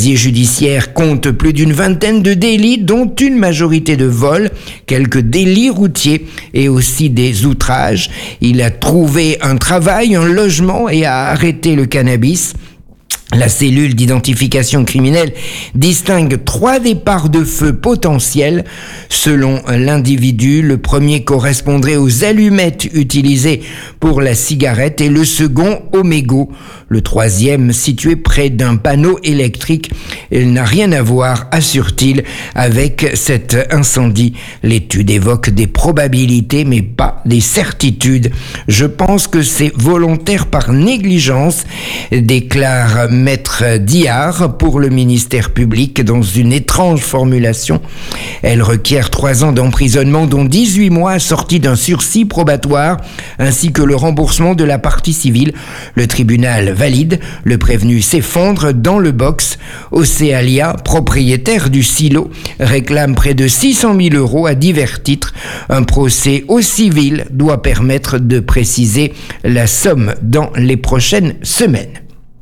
casier judiciaire compte plus d'une vingtaine de délits, dont une majorité de vols, quelques délits routiers et aussi des outrages. Il a trouvé un travail, un logement et a arrêté le cannabis. La cellule d'identification criminelle distingue 3 départs de feu potentiels. Selon l'individu, le premier correspondrait aux allumettes utilisées pour la cigarette et le second aux mégots. Le troisième, situé près d'un panneau électrique, il n'a rien à voir, assure-t-il, avec cet incendie. L'étude évoque des probabilités, mais pas des certitudes. Je pense que c'est volontaire par négligence, déclare Maître Diard pour le ministère public dans une étrange formulation. Elle requiert 3 ans d'emprisonnement, dont 18 mois assortis d'un sursis probatoire, ainsi que le remboursement de la partie civile. Le tribunal valide, le prévenu s'effondre dans le box. Océalia, propriétaire du silo, réclame près de 600 000 € à divers titres. Un procès au civil doit permettre de préciser la somme dans les prochaines semaines.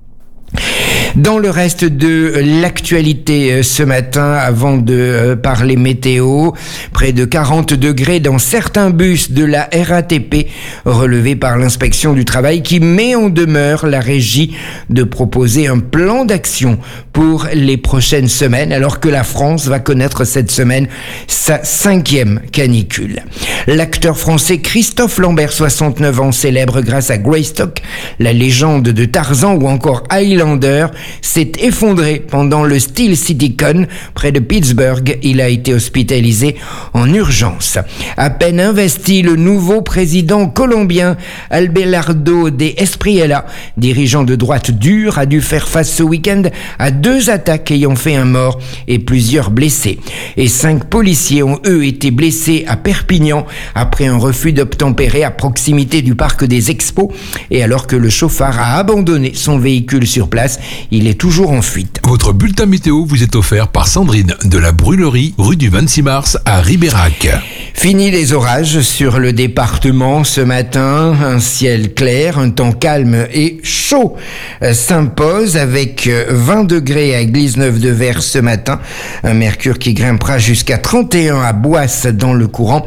Dans le reste de l'actualité ce matin, avant de parler météo, près de 40 degrés dans certains bus de la RATP, relevés par l'inspection du travail qui met en demeure la régie de proposer un plan d'action pour les prochaines semaines, alors que la France va connaître cette semaine sa 5e canicule. L'acteur français Christophe Lambert, 69 ans, célèbre grâce à Greystock, la légende de Tarzan ou encore Highlander, s'est effondré pendant le Steel City Con près de Pittsburgh. Il a été hospitalisé en urgence. À peine investi, le nouveau président colombien Abelardo de Espriella, dirigeant de droite dure, a dû faire face ce week-end à 2 attaques ayant fait un mort et plusieurs blessés. Et 5 policiers ont eux été blessés à Perpignan après un refus d'obtempérer à proximité du parc des Expos, et alors que le chauffard a abandonné son véhicule sur place. Il est toujours en fuite. Votre bulletin météo vous est offert par Sandrine de la Brûlerie, rue du 26 mars à Ribérac. Fini les orages sur le département ce matin. Un ciel clair, un temps calme et chaud s'impose avec 20 degrés à Glisneuf-de-Vers ce matin. Un mercure qui grimpera jusqu'à 31 à Boisse dans le courant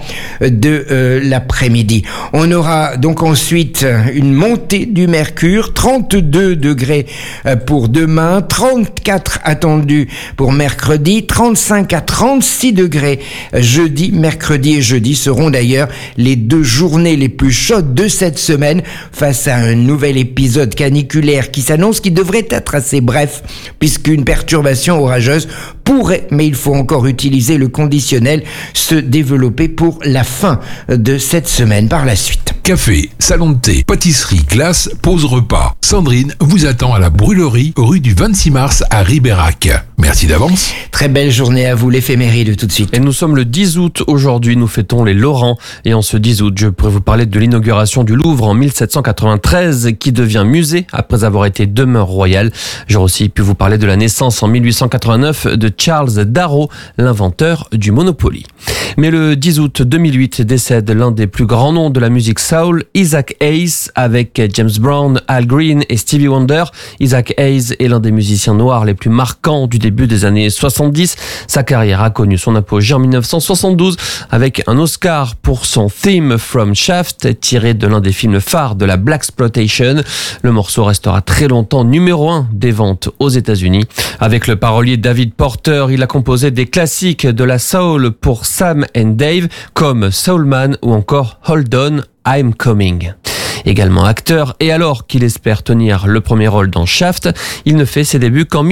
de l'après-midi. On aura donc ensuite une montée du mercure, 32 degrés pour demain, 34 attendus pour mercredi, 35 à 36 degrés jeudi. Mercredi et jeudi seront d'ailleurs les 2 journées les plus chaudes de cette semaine face à un nouvel épisode caniculaire qui s'annonce, qui devrait être assez bref puisqu'une perturbation orageuse pourrait, mais il faut encore utiliser le conditionnel, se développer pour la fin de cette semaine par la suite. Café, salon de thé, pâtisserie, glace, pause repas. Sandrine vous attend à la Brûlerie, rue du 26 mars à Ribérac. Merci d'avance. Très belle journée à vous, l'éphéméride tout de suite. Et nous sommes le 10 août aujourd'hui, nous fêtons les Laurents. Et en ce 10 août, je pourrais vous parler de l'inauguration du Louvre en 1793 qui devient musée après avoir été demeure royale. J'aurais aussi pu vous parler de la naissance en 1889 de Charles Darrow, l'inventeur du Monopoly. Mais le 10 août 2008 décède l'un des plus grands noms de la musique soul, Isaac Hayes, avec James Brown, Al Green et Stevie Wonder. Isaac Hayes est l'un des musiciens noirs les plus marquants du début des années 70. Sa carrière a connu son apogée en 1972 avec un Oscar pour son Theme from Shaft, tiré de l'un des films phares de la Blaxploitation. Le morceau restera très longtemps numéro 1 des ventes aux États-Unis. Avec le parolier David Porter, il a composé des classiques de la soul pour Sam and Dave comme Soulman ou encore Hold On, I'm Coming. Également acteur, et alors qu'il espère tenir le premier rôle dans Shaft, il ne fait ses débuts qu'en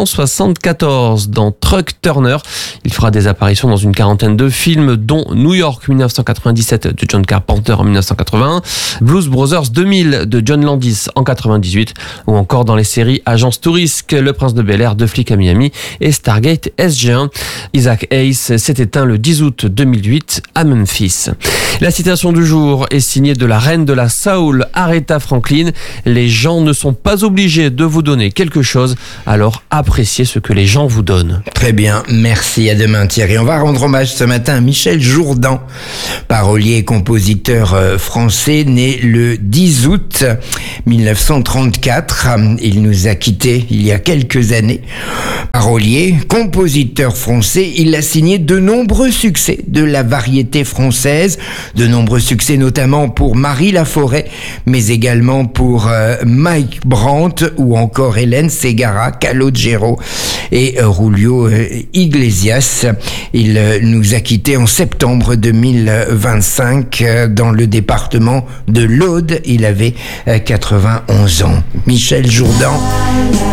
1974 dans Truck Turner. Il fera des apparitions dans une quarantaine de films, dont New York 1997 de John Carpenter en 1981, Blues Brothers 2000 de John Landis en 98, ou encore dans les séries Agence Touriste, Le Prince de Bel-Air, Deux flics à Miami et Stargate SG1. Isaac Hayes s'est éteint le 10 août 2008 à Memphis. La citation du jour est signée de la reine de la soul, soul Aretha Franklin. Les gens ne sont pas obligés de vous donner quelque chose, alors appréciez ce que les gens vous donnent. Très bien, merci, à demain Thierry. On va rendre hommage ce matin à Michel Jourdan, parolier et compositeur français, né le 10 août 1934. Il nous a quittés il y a quelques années. Parolier, compositeur français, il a signé de nombreux succès de la variété française, de nombreux succès notamment pour Marie Laforêt, mais également pour Mike Brandt ou encore Hélène Ségara, Calogero et Julio Iglesias. Il nous a quittés en septembre 2025 dans le département de l'Aude. Il avait 91 ans. Michel Jourdan.